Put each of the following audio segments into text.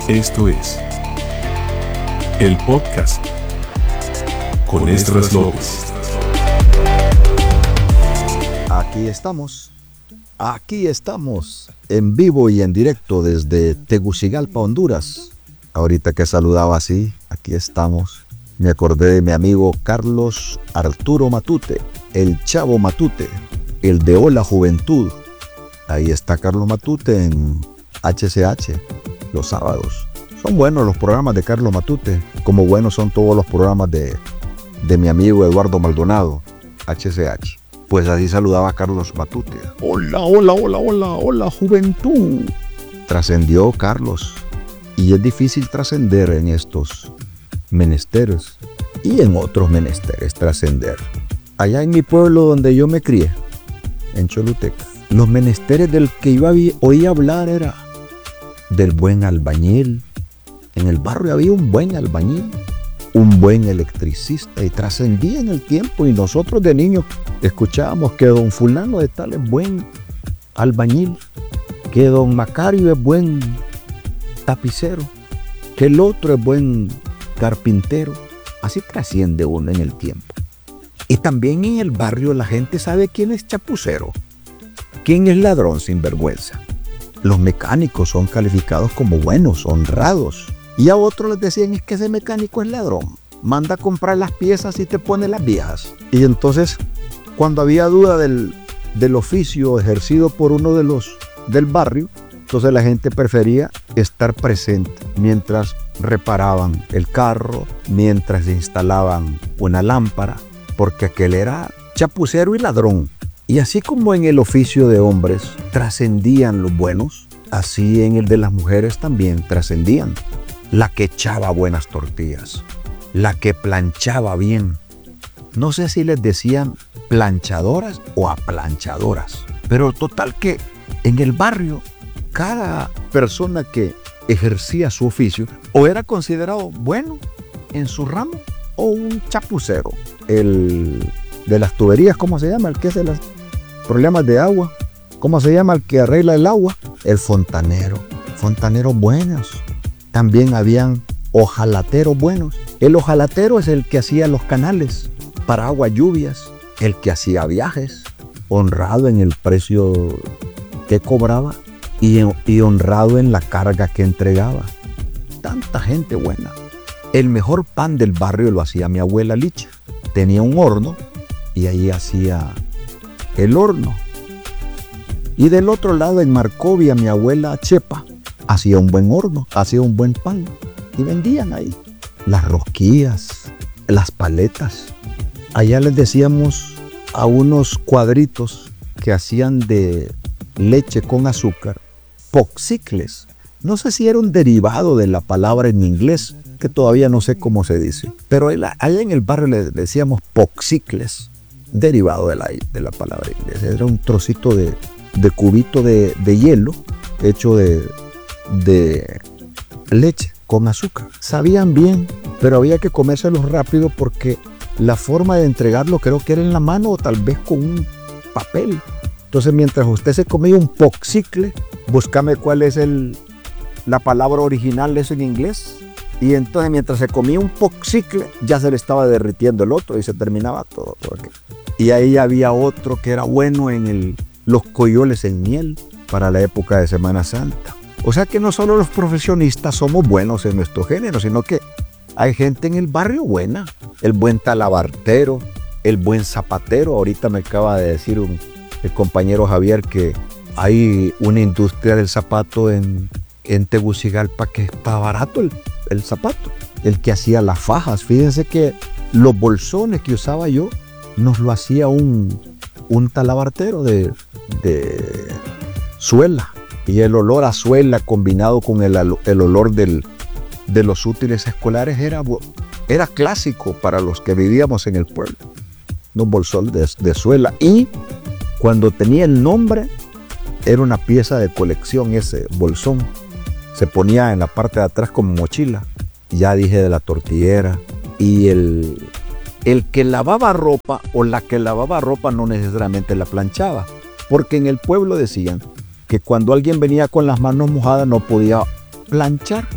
Esto es el podcast con Esdras López. Aquí estamos, en vivo y en directo desde Tegucigalpa, Honduras. Ahorita que saludaba así, aquí estamos. Me acordé de mi amigo Carlos Arturo Matute, el Chavo Matute, el de Hola Juventud. Ahí está Carlos Matute en HCH, los sábados. Son buenos los programas de Carlos Matute, como buenos son todos los programas de mi amigo Eduardo Maldonado, HCH. Pues así saludaba a Carlos Matute. Hola, juventud. Trascendió Carlos. Y es difícil trascender en estos menesteres y en otros menesteres trascender. Allá en mi pueblo donde yo me crié, en Choluteca, los menesteres del que yo oía hablar era del buen albañil. En el barrio había un buen albañil, un buen electricista, y trascendía en el tiempo, y nosotros de niños escuchábamos que don fulano de tal es buen albañil, que don Macario es buen tapicero, que el otro es buen carpintero. Así trasciende uno en el tiempo. Y también en el barrio la gente sabe quién es chapucero, quién es ladrón sinvergüenza. Los mecánicos son calificados como buenos, honrados. Y a otros les decían, es que ese mecánico es ladrón. Manda a comprar las piezas y te pone las viejas. Y entonces, cuando había duda del oficio ejercido por uno de los del barrio, entonces la gente prefería estar presente mientras reparaban el carro, mientras instalaban una lámpara, porque aquel era chapucero y ladrón. Y así como en el oficio de hombres trascendían los buenos, así en el de las mujeres también trascendían. La que echaba buenas tortillas, la que planchaba bien. No sé si les decían planchadoras o aplanchadoras, pero total que en el barrio cada persona que ejercía su oficio o era considerado bueno en su ramo o un chapucero. El de las tuberías, ¿cómo se llama? El que hace los problemas de agua. ¿Cómo se llama el que arregla el agua? El fontanero. Fontaneros buenos. También habían hojalateros buenos. El hojalatero es el que hacía los canales para agua, lluvias, el que hacía viajes, honrado en el precio que cobraba y honrado en la carga que entregaba. Tanta gente buena. El mejor pan del barrio lo hacía mi abuela Licha. Tenía un horno y ahí hacía el horno. Y del otro lado, en Marcovia, mi abuela Chepa hacía un buen horno, hacía un buen pan. Y vendían ahí las rosquillas, las paletas. Allá les decíamos a unos cuadritos que hacían de leche con azúcar, popsicles. No sé si era un derivado de la palabra en inglés, que todavía no sé cómo se dice. Pero allá en el barrio le decíamos popsicles, derivado de la palabra inglesa. Era un trocito de cubito de hielo hecho de leche con azúcar. Sabían bien, pero había que comérselos rápido porque la forma de entregarlo creo que era en la mano o tal vez con un papel. Entonces, mientras usted se comía un popsicle, búscame cuál es la palabra original eso en inglés. Y entonces, mientras se comía un popsicle, ya se le estaba derritiendo el otro y se terminaba todo. Y ahí había otro que era bueno en los coyoles en miel para la época de Semana Santa. O sea que no solo los profesionistas somos buenos en nuestro género, sino que hay gente en el barrio buena. El buen talabartero, el buen zapatero. Ahorita me acaba de decir el compañero Javier que hay una industria del zapato en Tegucigalpa que está barato el zapato. El que hacía las fajas. Fíjense que los bolsones que usaba yo nos lo hacía un talabartero de suela. Y el olor a suela combinado con el olor de los útiles escolares era clásico para los que vivíamos en el pueblo. Unos bolsones de suela. Y cuando tenía el nombre, era una pieza de colección ese bolsón. Se ponía en la parte de atrás como mochila. Ya dije de la tortillera. Y el que lavaba ropa o la que lavaba ropa no necesariamente la planchaba. Porque en el pueblo decían que cuando alguien venía con las manos mojadas no podía planchar.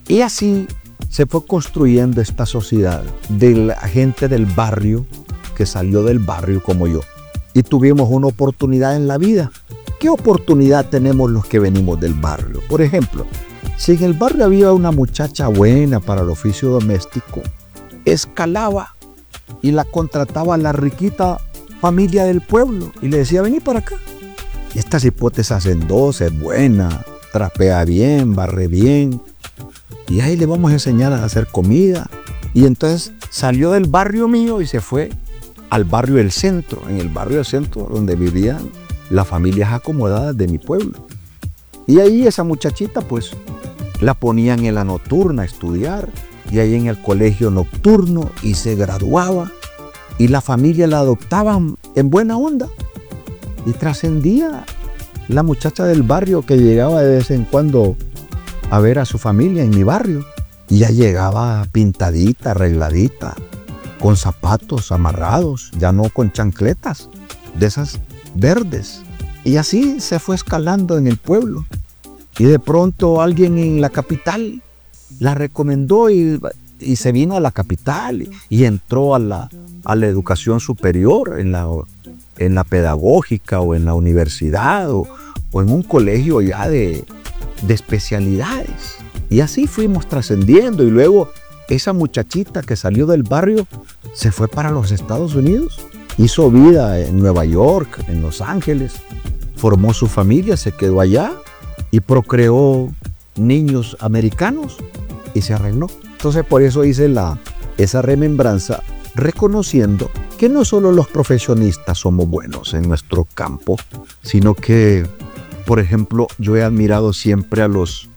Y así se fue construyendo esta sociedad de la gente del barrio que salió del barrio como yo. Y tuvimos una oportunidad en la vida. ¿Qué oportunidad tenemos los que venimos del barrio? Por ejemplo, si en el barrio había una muchacha buena para el oficio doméstico, escalaba y la contrataba a la riquita familia del pueblo y le decía, vení para acá. Y esta cipote es hacendosa, es buena, trapea bien, barre bien. Y ahí le vamos a enseñar a hacer comida. Y entonces salió del barrio mío y se fue al barrio del centro. En el barrio del centro donde vivían las familias acomodadas de mi pueblo. Y ahí esa muchachita pues la ponían en la nocturna a estudiar. Y ahí en el colegio nocturno y se graduaba. Y la familia la adoptaban en buena onda. Y trascendía la muchacha del barrio que llegaba de vez en cuando a ver a su familia en mi barrio. Y ya llegaba pintadita, arregladita, con zapatos amarrados, ya no con chancletas, de esas verdes. Y así se fue escalando en el pueblo. Y de pronto alguien en la capital la recomendó y se vino a la capital y entró a la educación superior, en la pedagógica o en la universidad o en un colegio ya de especialidades. Y así fuimos trascendiendo y luego esa muchachita que salió del barrio se fue para los Estados Unidos, hizo vida en Nueva York, en Los Ángeles, formó su familia, se quedó allá y procreó niños americanos y se arregló. Entonces por eso hice esa remembranza, reconociendo que no solo los profesionistas somos buenos en nuestro campo, sino que, por ejemplo, yo he admirado siempre a los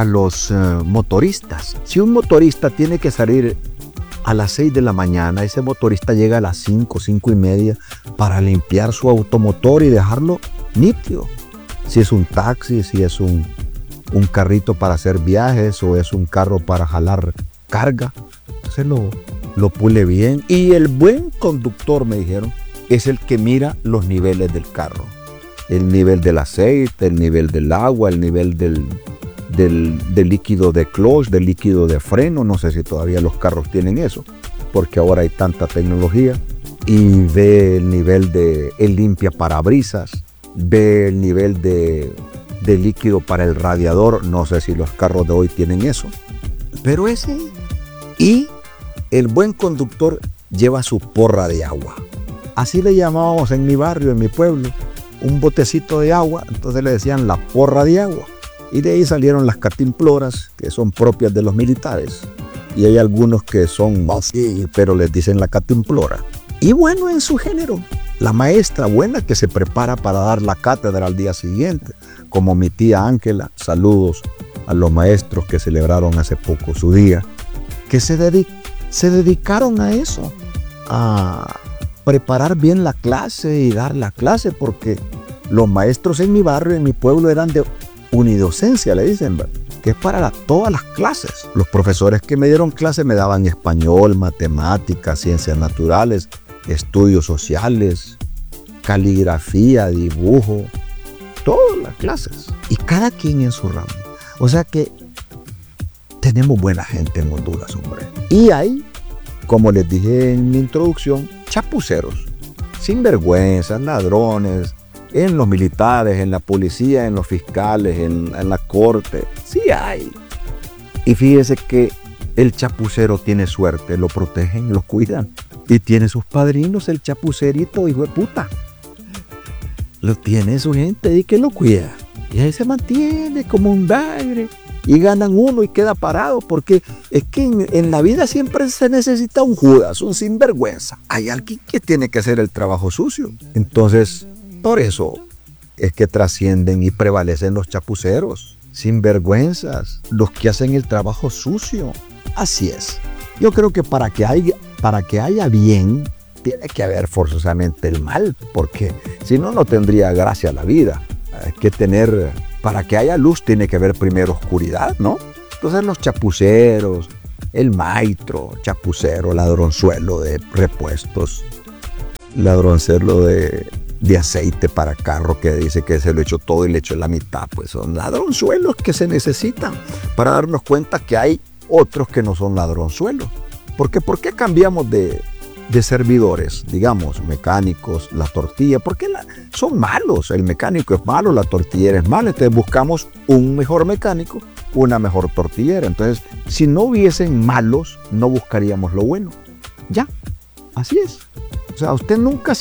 motoristas. Si un motorista tiene que salir a las 6 de la mañana, ese motorista llega a las 5:30 para limpiar su automotor y dejarlo nítido. Si es un taxi, si es un carrito para hacer viajes o es un carro para jalar carga, entonces lo pule bien. Y el buen conductor, me dijeron, es el que mira los niveles del carro. El nivel del aceite, el nivel del agua, el nivel del líquido de clutch, del líquido de freno. No sé si todavía los carros tienen eso, porque ahora hay tanta tecnología. Y ve el nivel de el limpia parabrisas, ve el nivel de líquido para el radiador. No sé si los carros de hoy tienen eso, pero ese. Y el buen conductor lleva su porra de agua. Así le llamábamos en mi barrio, en mi pueblo, un botecito de agua. Entonces le decían la porra de agua. Y de ahí salieron las cantimploras, que son propias de los militares. Y hay algunos que son así, pero les dicen la cantimplora. Y bueno, en su género, la maestra buena que se prepara para dar la cátedra al día siguiente, como mi tía Ángela. Saludos a los maestros que celebraron hace poco su día, que se dedicaron a eso, a preparar bien la clase y dar la clase, porque los maestros en mi barrio, en mi pueblo, eran de unidocencia, le dicen, que es para todas las clases. Los profesores que me dieron clase me daban español, matemáticas, ciencias naturales, estudios sociales, caligrafía, dibujo, todas las clases. Y cada quien en su ramo. O sea que tenemos buena gente en Honduras, hombre. Y hay, como les dije en mi introducción, chapuceros, sinvergüenzas, ladrones, en los militares, en la policía, en los fiscales, en la corte. Sí hay. Y fíjese que el chapucero tiene suerte, lo protegen, lo cuidan. Y tiene sus padrinos, el chapucerito, hijo de puta. Lo tiene su gente y que lo cuida. Y ahí se mantiene como un bagre. Y ganan uno y queda parado, porque es que en la vida siempre se necesita un Judas, un sinvergüenza. Hay alguien que tiene que hacer el trabajo sucio. Entonces, por eso es que trascienden y prevalecen los chapuceros, sinvergüenzas, los que hacen el trabajo sucio. Así es. Yo creo que para que haya bien, tiene que haber forzosamente el mal, porque si no, no tendría gracia la vida. Hay que tener, para que haya luz, tiene que haber primero oscuridad, ¿no? Entonces los chapuceros, el maestro, chapucero, ladronzuelo de repuestos, ladronzuelo de de aceite para carro que dice que se lo echó todo y le echó la mitad. Pues son ladronzuelos que se necesitan para darnos cuenta que hay otros que no son ladronzuelos. Porque ¿por qué cambiamos de servidores? Digamos, mecánicos, la tortilla. ¿Por qué son malos? El mecánico es malo, la tortillera es mala. Entonces buscamos un mejor mecánico, una mejor tortillera. Entonces, si no hubiesen malos, no buscaríamos lo bueno. Ya, así es. O sea, usted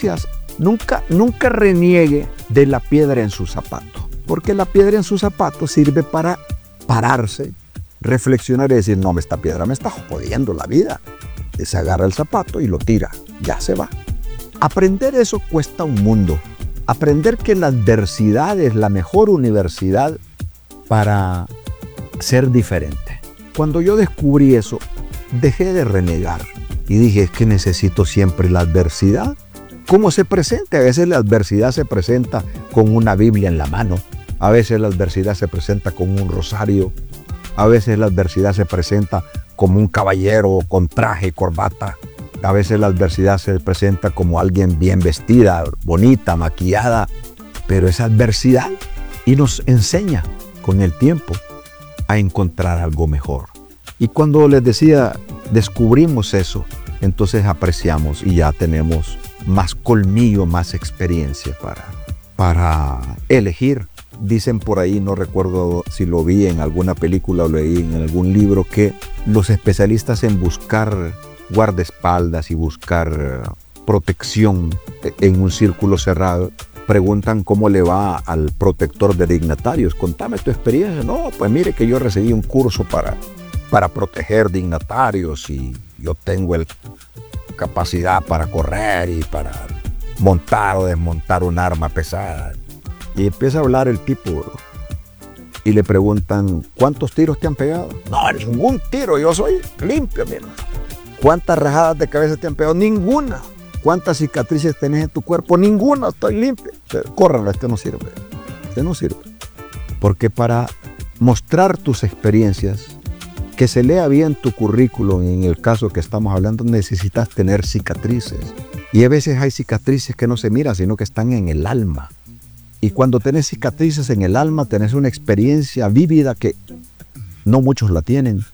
nunca reniegue de la piedra en su zapato. Porque la piedra en su zapato sirve para pararse, reflexionar y decir, no, esta piedra me está jodiendo la vida. Se agarra el zapato y lo tira, ya se va. Aprender eso cuesta un mundo. Aprender que la adversidad es la mejor universidad para ser diferente. Cuando yo descubrí eso, dejé de renegar y dije, es que necesito siempre la adversidad. ¿Cómo se presenta? A veces la adversidad se presenta con una Biblia en la mano. A veces la adversidad se presenta con un rosario. A veces la adversidad se presenta como un caballero con traje y corbata. A veces la adversidad se presenta como alguien bien vestida, bonita, maquillada. Pero es adversidad y nos enseña con el tiempo a encontrar algo mejor. Y cuando les decía, descubrimos eso, entonces apreciamos y ya tenemos más colmillo, más experiencia para elegir. Dicen por ahí, no recuerdo si lo vi en alguna película o leí en algún libro, que los especialistas en buscar guardaespaldas y buscar protección en un círculo cerrado preguntan cómo le va al protector de dignatarios. Contame tu experiencia. No, pues mire que yo recibí un curso para proteger dignatarios y yo tengo capacidad para correr y para montar o desmontar un arma pesada. Y empieza a hablar el tipo y le preguntan, ¿cuántos tiros te han pegado? No, ningún tiro, yo soy limpio, mira. ¿Cuántas rajadas de cabeza te han pegado? Ninguna. ¿Cuántas cicatrices tenés en tu cuerpo? Ninguna, estoy limpio. Córralo, este no sirve. Este no sirve. Porque para mostrar tus experiencias, que se lea bien tu currículum, en el caso que estamos hablando, necesitas tener cicatrices. Y a veces hay cicatrices que no se miran, sino que están en el alma. Y cuando tenés cicatrices en el alma, tenés una experiencia vívida que no muchos la tienen.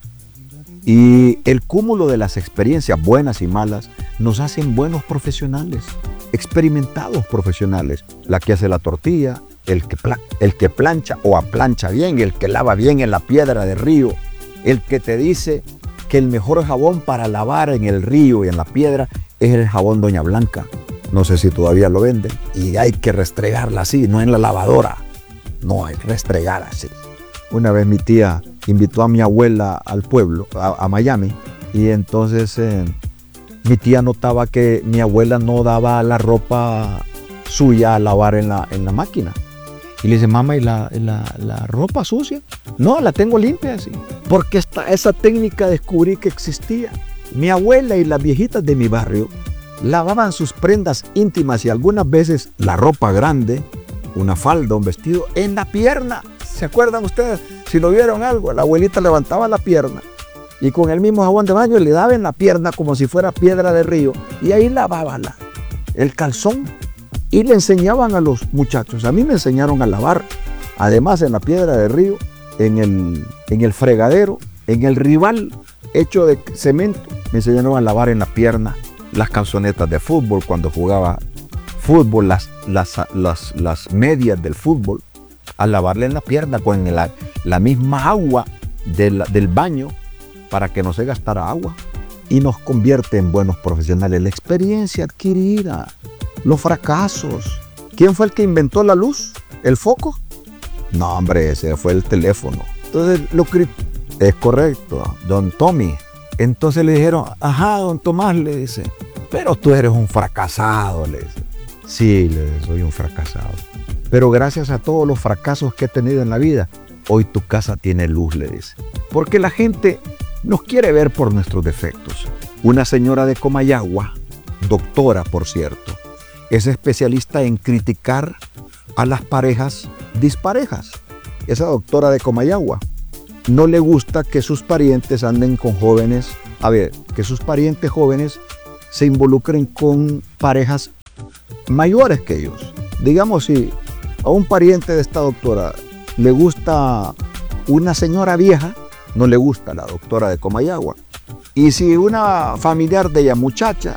Y el cúmulo de las experiencias buenas y malas nos hacen buenos profesionales, experimentados profesionales. La que hace la tortilla, el que plancha o aplancha bien, el que lava bien en la piedra del río, el que te dice que el mejor jabón para lavar en el río y en la piedra es el jabón Doña Blanca. No sé si todavía lo venden. Y hay que restregarla así, no en la lavadora. No, hay que restregar así. Una vez mi tía invitó a mi abuela al pueblo, a Miami. Y entonces mi tía notaba que mi abuela no daba la ropa suya a lavar en la máquina. Y le dice, mamá, ¿y la ropa sucia? No, la tengo limpia así. Porque esa técnica descubrí que existía. Mi abuela y las viejitas de mi barrio lavaban sus prendas íntimas y algunas veces la ropa grande, una falda, un vestido, en la pierna. ¿Se acuerdan ustedes? Si lo vieron algo, la abuelita levantaba la pierna y con el mismo jabón de baño le daba en la pierna como si fuera piedra de río y ahí lavaba el calzón y le enseñaban a los muchachos. A mí me enseñaron a lavar, además en la piedra de río, en el fregadero, en el rival hecho de cemento, me enseñaron a lavar en la pierna las calzonetas de fútbol cuando jugaba fútbol, las medias del fútbol, a lavarle en la pierna con la misma agua del baño para que no se gastara agua. Y nos convierte en buenos profesionales. La experiencia adquirida, los fracasos. ¿Quién fue el que inventó la luz? ¿El foco? No, hombre, ese fue el teléfono. Entonces, es correcto, don Tommy. Entonces le dijeron, ajá, don Tomás, le dice, pero tú eres un fracasado, le dice. Sí, le dice, soy un fracasado. Pero gracias a todos los fracasos que he tenido en la vida, hoy tu casa tiene luz, le dice. Porque la gente nos quiere ver por nuestros defectos. Una señora de Comayagua, doctora por cierto, es especialista en criticar a las parejas disparejas. Esa doctora de Comayagua no le gusta que sus parientes anden con jóvenes, que sus parientes jóvenes se involucren con parejas mayores que ellos. digamos, si a un pariente de esta doctora le gusta una señora vieja, no le gusta la doctora de Comayagua. Y si una familiar de ella, muchacha,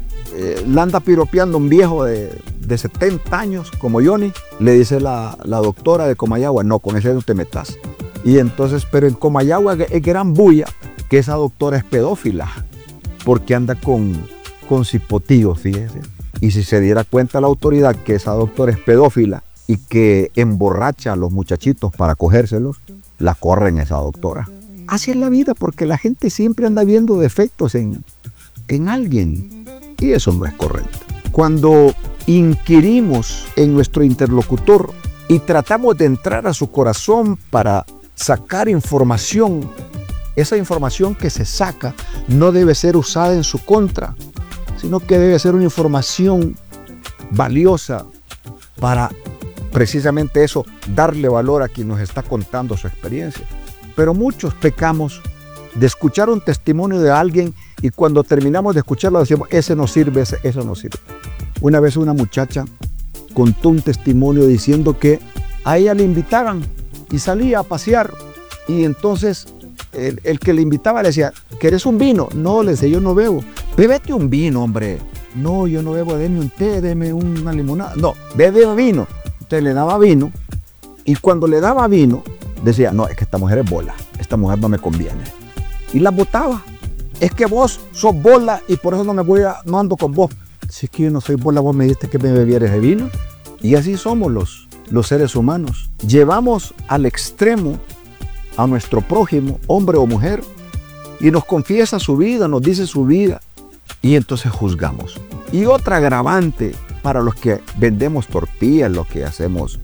la anda piropeando un viejo de 70 años como Johnny, le dice la doctora de Comayagua, no, con ese no te metas. Y entonces, pero en Comayagua es gran bulla que esa doctora es pedófila, porque anda con cipotíos, fíjese. Y si se diera cuenta la autoridad que esa doctora es pedófila y que emborracha a los muchachitos para cogérselos, la corren esa doctora. Así es la vida, porque la gente siempre anda viendo defectos en alguien, y eso no es correcto. Cuando inquirimos en nuestro interlocutor y tratamos de entrar a su corazón para sacar información, esa información que se saca no debe ser usada en su contra, sino que debe ser una información valiosa para precisamente eso, darle valor a quien nos está contando su experiencia. Pero muchos pecamos de escuchar un testimonio de alguien y cuando terminamos de escucharlo decimos, ese no sirve, eso no sirve. Una vez una muchacha contó un testimonio diciendo que a ella le invitaban y salía a pasear y entonces el que le invitaba le decía, ¿querés un vino? No, le decía, yo no bebo. Bébete un vino, hombre. No, yo no bebo, deme un té, deme una limonada. No, bebe vino. Entonces le daba vino y cuando le daba vino decía, no, es que esta mujer es bola, esta mujer no me conviene. Y la botaba. Es que vos sos bola y por eso no ando con vos. Si es que yo no soy bola, vos me dijiste que me bebieras de vino. Y así somos los seres humanos. Llevamos al extremo a nuestro prójimo, hombre o mujer, y nos confiesa su vida, nos dice su vida, y entonces juzgamos. Y otra agravante para los que vendemos tortillas, los que hacemos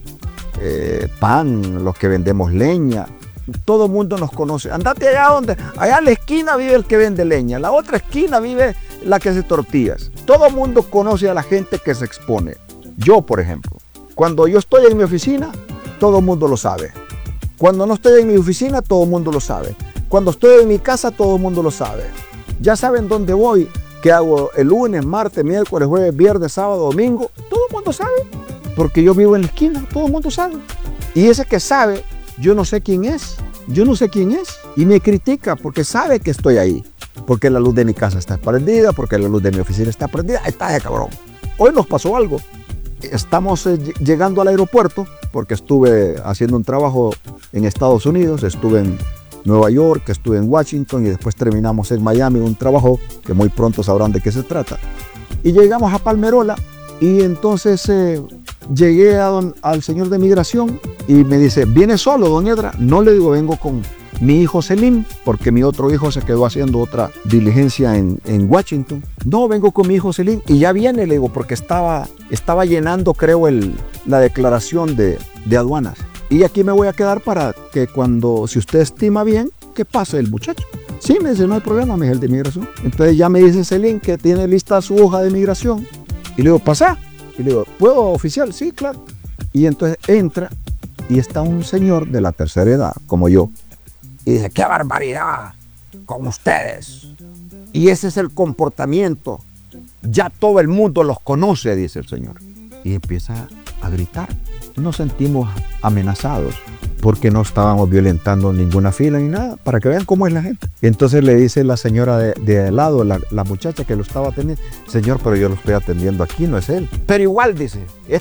pan, los que vendemos leña, todo el mundo nos conoce. Andate allá en la esquina vive el que vende leña, la otra esquina vive la que hace tortillas. Todo el mundo conoce a la gente que se expone. Yo, por ejemplo, cuando yo estoy en mi oficina, todo el mundo lo sabe. Cuando no estoy en mi oficina, todo el mundo lo sabe. Cuando estoy en mi casa, todo el mundo lo sabe. Ya saben dónde voy, qué hago el lunes, martes, miércoles, jueves, viernes, sábado, domingo. Todo el mundo sabe, porque yo vivo en la esquina, todo el mundo sabe. Y ese que sabe, yo no sé quién es. Yo no sé quién es. Y me critica porque sabe que estoy ahí. Porque la luz de mi casa está prendida, porque la luz de mi oficina está prendida. Ahí está, cabrón. Hoy nos pasó algo. Estamos llegando al aeropuerto, porque estuve haciendo un trabajo en Estados Unidos, estuve en Nueva York, estuve en Washington y después terminamos en Miami, un trabajo que muy pronto sabrán de qué se trata. Y llegamos a Palmerola y entonces llegué al señor de migración y me dice, ¿viene solo, don Edra? No, le digo, vengo con mi hijo Selim, porque mi otro hijo se quedó haciendo otra diligencia en Washington. No, vengo con mi hijo Selim y ya viene, le digo, porque estaba llenando, creo, la declaración de aduanas. Y aquí me voy a quedar para que si usted estima bien, que pase el muchacho. Sí, me dice, no hay problema, me dice el de migración. Entonces ya me dice Selim que tiene lista su hoja de migración. Y le digo, pasa. Y le digo, ¿puedo, oficial? Sí, claro. Y entonces entra y está un señor de la tercera edad, como yo. Y dice, ¡qué barbaridad con ustedes! Y ese es el comportamiento. Ya todo el mundo los conoce, dice el señor. Y empieza a gritar. Nos sentimos amenazados porque no estábamos violentando ninguna fila ni nada, para que vean cómo es la gente. Entonces le dice la señora de al lado, la muchacha que lo estaba atendiendo, señor, pero yo lo estoy atendiendo aquí, no es él. Pero igual, dice,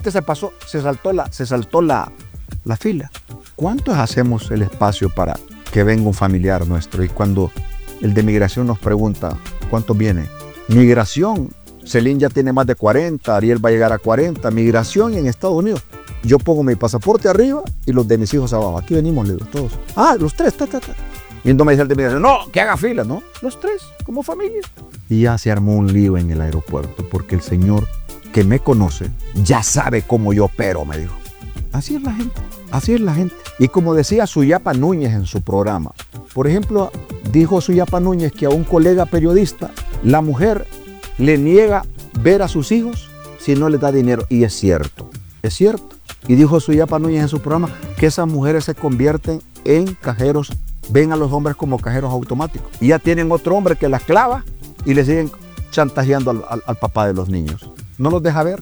se saltó la fila. ¿Cuántos hacemos el espacio para que venga un familiar nuestro? Y cuando el de migración nos pregunta, ¿cuántos vienen? Migración, Celín ya tiene más de 40, Ariel va a llegar a 40, migración en Estados Unidos. Yo pongo mi pasaporte arriba y los de mis hijos abajo. Aquí venimos, le digo, todos. Ah, los tres, Y entonces me dice el de migración, no, que haga fila, ¿no? Los tres, como familia. Y ya se armó un lío en el aeropuerto, porque el señor que me conoce ya sabe cómo yo opero, me dijo. Así es la gente, así es la gente. Y como decía Suyapa Núñez en su programa, por ejemplo, dijo Suyapa Núñez que a un colega periodista, la mujer le niega ver a sus hijos si no les da dinero. Y es cierto, es cierto. Y dijo Suyapa Núñez en su programa que esas mujeres se convierten en cajeros, ven a los hombres como cajeros automáticos. Y ya tienen otro hombre que las clava y le siguen chantajeando al papá de los niños. No los deja ver.